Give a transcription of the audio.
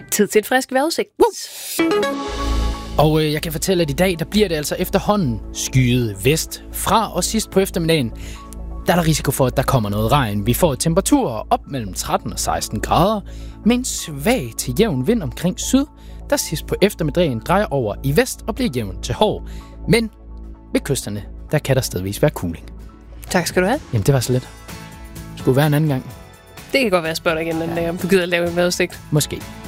Tid til et frisk vejrudsigt. Og jeg kan fortælle, at i dag, der bliver det altså efterhånden skyet vest fra, og sidst på eftermiddagen, der er der risiko for, at der kommer noget regn. Vi får temperaturer op mellem 13 og 16 grader, med en svag til jævn vind omkring syd, der sidst på eftermiddagen drejer over i vest og bliver jævn til hård. Men ved kysterne, der kan der stedvis være kuling. Tak skal du have. Jamen, det var så lidt. Skulle være en anden gang. Det kan godt være, at jeg spørger dig igen, om du gider at lave en vejrudsigt. Måske.